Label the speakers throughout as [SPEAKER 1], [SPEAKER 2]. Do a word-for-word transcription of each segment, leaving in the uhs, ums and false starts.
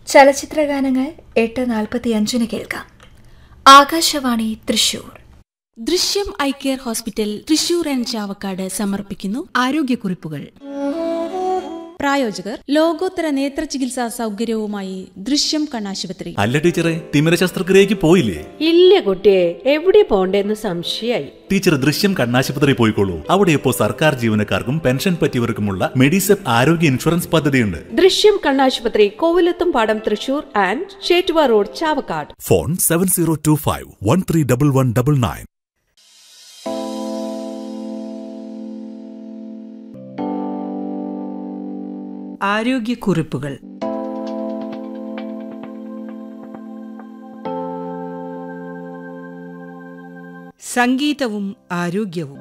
[SPEAKER 1] ചലച്ചിത്രഗാനങ്ങൾ എട്ട് നാൽപ്പത്തിയഞ്ചിന് കേൾക്കാം. ആകാശവാണി തൃശൂർ.
[SPEAKER 2] ദൃശ്യം eye care hospital Thrissur and Chavakkad സമർപ്പിക്കുന്നു ആരോഗ്യക്കുറിപ്പുകൾ. പ്രായോജകർ ലോകോത്തര നേത്ര ചികിത്സാ സൗകര്യവുമായി ദൃശ്യം കണ്ണാശുപത്രി.
[SPEAKER 3] അല്ല ടീച്ചറെ, തിമിര ശസ്ത്രക്രിയക്ക് പോയില്ലേ?
[SPEAKER 4] ഇല്ല കുട്ടിയെ, എവിടെ പോണ്ടേന്ന് സംശയായി.
[SPEAKER 3] ടീച്ചർ ദൃശ്യം കണ്ണാശുപത്രി പോയിക്കോളൂ. അവിടെ ഇപ്പോൾ സർക്കാർ ജീവനക്കാർക്കും പെൻഷൻ പറ്റിയവർക്കുമുള്ള മെഡിസെപ് ആരോഗ്യ ഇൻഷുറൻസ് പദ്ധതിയുണ്ട്.
[SPEAKER 4] ദൃശ്യം കണ്ണാശുപത്രി, കോവിലത്തും പാടം, Thrissur and Chettuva road, Chavakkad.
[SPEAKER 3] Phone seven zero to five one three double one double nine.
[SPEAKER 5] ആരോഗ്യക്കുറിപ്പുകൾ. സംഗീതവും ആരോഗ്യവും.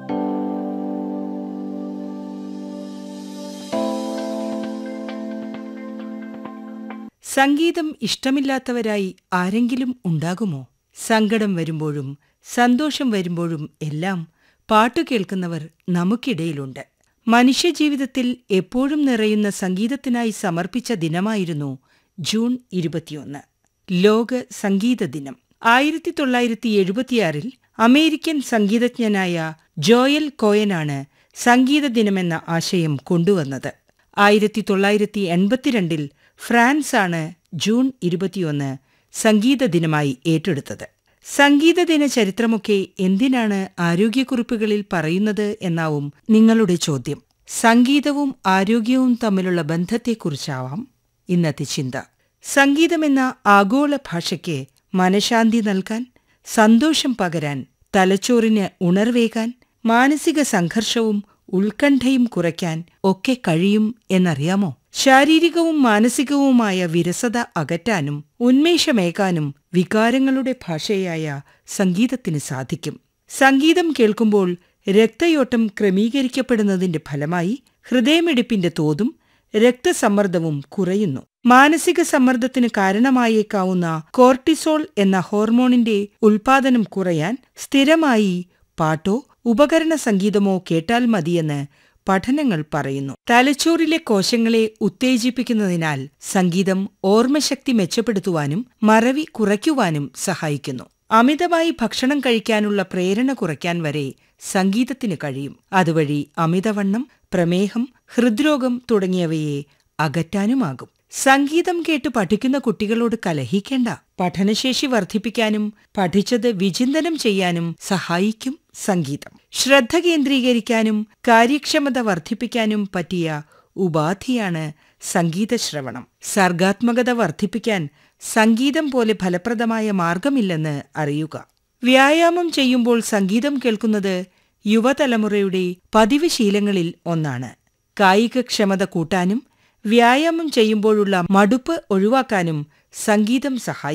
[SPEAKER 5] സംഗീതം ഇഷ്ടമില്ലാത്തവരായി ആരെങ്കിലും ഉണ്ടാകുമോ? സങ്കടം വരുമ്പോഴും സന്തോഷം വരുമ്പോഴും എല്ലാം പാട്ടു കേൾക്കുന്നവർ നമുക്കിടയിലുണ്ട്. മനുഷ്യജീവിതത്തിൽ എപ്പോഴും നിറയുന്ന സംഗീതത്തിനായി സമർപ്പിച്ച ദിനമായിരുന്നു ജൂൺ ഇരുപത്തിയൊന്ന്, ലോക സംഗീത ദിനം. ആയിരത്തി തൊള്ളായിരത്തി എഴുപത്തിയാറിൽ അമേരിക്കൻ സംഗീതജ്ഞനായ ജോയൽ കോയനാണ് സംഗീത ദിനമെന്ന ആശയം കൊണ്ടുവന്നത്. ആയിരത്തി തൊള്ളായിരത്തി എൺപത്തിരണ്ടിൽ ഫ്രാൻസാണ് ജൂൺ ഇരുപത്തിയൊന്ന് സംഗീത ദിനമായി ഏറ്റെടുത്തത്. സംഗീതദിന ചരിത്രമൊക്കെ എന്തിനാണ് ആരോഗ്യക്കുറിപ്പുകളിൽ പറയുന്നത് എന്നാവും നിങ്ങളുടെ ചോദ്യം. സംഗീതവും ആരോഗ്യവും തമ്മിലുള്ള ബന്ധത്തെക്കുറിച്ചാവാം ഇന്നത്തെ ചിന്ത. സംഗീതമെന്ന ആഗോള ഭാഷയ്ക്ക് മനഃശാന്തി നൽകാൻ, സന്തോഷം പകരാൻ, തലച്ചോറിന് ഉണർവേകാൻ, മാനസിക സംഘർഷവും ഉത്കണ്ഠയും കുറയ്ക്കാൻ ഒക്കെ കഴിയും എന്നറിയാമോ? ശാരീരികവും മാനസികവുമായ വിരസത അകറ്റാനും ഉന്മേഷമേകാനും വികാരങ്ങളുടെ ഭാഷയായ സംഗീതത്തിന് സാധിക്കും. സംഗീതം കേൾക്കുമ്പോൾ രക്തയോട്ടം ക്രമീകരിക്കപ്പെടുന്നതിന്റെ ഫലമായി ഹൃദയമിടിപ്പിന്റെ തോതും രക്തസമ്മർദ്ദവും കുറയുന്നു. മാനസിക സമ്മർദ്ദത്തിന് കാരണമായേക്കാവുന്ന കോർട്ടിസോൾ എന്ന ഹോർമോണിന്റെ ഉൽപാദനം കുറയാൻ സ്ഥിരമായി പാട്ടോ ഉപകരണ സംഗീതമോ കേട്ടാൽ മതിയെന്ന് പഠനങ്ങൾ പറയുന്നു. തലച്ചോറിലെ കോശങ്ങളെ ഉത്തേജിപ്പിക്കുന്നതിനാൽ സംഗീതം ഓർമ്മശക്തി മെച്ചപ്പെടുത്തുവാനും മറവി കുറയ്ക്കുവാനും സഹായിക്കുന്നു. അമിതമായി ഭക്ഷണം കഴിക്കാനുള്ള പ്രേരണ കുറയ്ക്കാൻ വരെ സംഗീതത്തിന് കഴിയും. അതുവഴി അമിതവണ്ണം, പ്രമേഹം, ഹൃദ്രോഗം തുടങ്ങിയവയെ അകറ്റാനുമാകും. സംഗീതം കേട്ട് പഠിക്കുന്ന കുട്ടികളോട് കലഹിക്കേണ്ട. പഠനശേഷി വർദ്ധിപ്പിക്കാനും പഠിച്ചത് വിചിന്തനം ചെയ്യാനും സഹായിക്കും സംഗീതം. ശ്രദ്ധ കേന്ദ്രീകരിക്കാനും കാര്യക്ഷമത വർദ്ധിപ്പിക്കാനും പറ്റിയ ഉപാധിയാണ് സംഗീതശ്രവണം. സർഗാത്മകത വർദ്ധിപ്പിക്കാൻ സംഗീതം പോലെ ഫലപ്രദമായ മാർഗമില്ലെന്ന് അറിയുക. വ്യായാമം ചെയ്യുമ്പോൾ സംഗീതം കേൾക്കുന്നത് യുവതലമുറയുടെ പതിവ് ശീലങ്ങളിൽ ഒന്നാണ്. കായികക്ഷമത കൂട്ടാനും വ്യായാമം ചെയ്യുമ്പോഴുള്ള മടുപ്പ് ഒഴിവാക്കാനും സംഗീതം സഹായിക്കും.